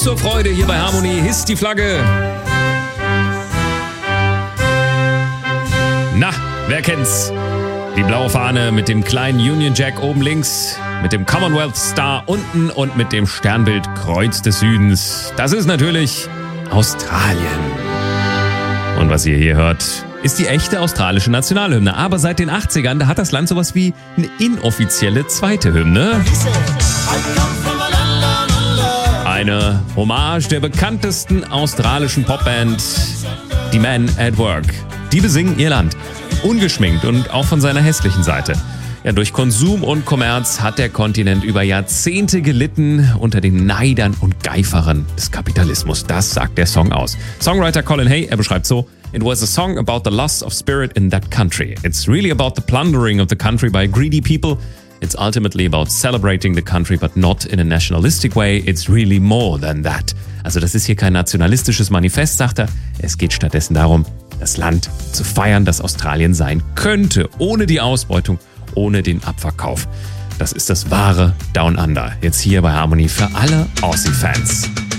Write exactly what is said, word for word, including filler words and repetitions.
Zur Freude hier bei Harmony hisst die Flagge. Na, wer kennt's? Die blaue Fahne mit dem kleinen Union Jack oben links, mit dem Commonwealth Star unten und mit dem Sternbild Kreuz des Südens. Das ist natürlich Australien. Und was ihr hier hört, ist die echte australische Nationalhymne. Aber seit den achtzigern, da hat das Land sowas wie eine inoffizielle zweite Hymne. Eine Hommage der bekanntesten australischen Popband, die Men at Work. Die besingen ihr Land. Ungeschminkt und auch von seiner hässlichen Seite. Ja, durch Konsum und Kommerz hat der Kontinent über Jahrzehnte gelitten unter den Neidern und Geiferern des Kapitalismus. Das sagt der Song aus. Songwriter Colin Hay, er beschreibt so: It was a song about the loss of spirit in that country. It's really about the plundering of the country by greedy people. It's ultimately about celebrating the country, but not in a nationalistic way. It's really more than that. Also das ist hier kein nationalistisches Manifest, sagt er. Es geht stattdessen darum, das Land zu feiern, das Australien sein könnte, ohne die Ausbeutung, ohne den Abverkauf. Das ist das wahre Down Under. Jetzt hier bei Harmony für alle Aussie-Fans.